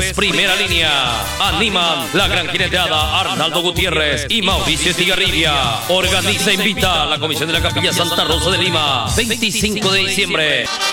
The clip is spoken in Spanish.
Héroes Primera Línea. Animan la gran jineteada Arnaldo Gutiérrez y Mauricio Estigarribia. Organiza e invita a la Comisión de la Capilla Santa Rosa de Lima. 25 de diciembre.